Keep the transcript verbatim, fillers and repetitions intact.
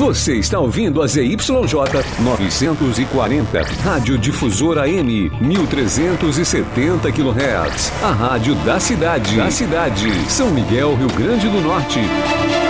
Você está ouvindo a Z Y J novecentos e quarenta, Rádio Difusora A M, mil trezentos e setenta quilohertz. A rádio da cidade. Da cidade. São Miguel, Rio Grande do Norte.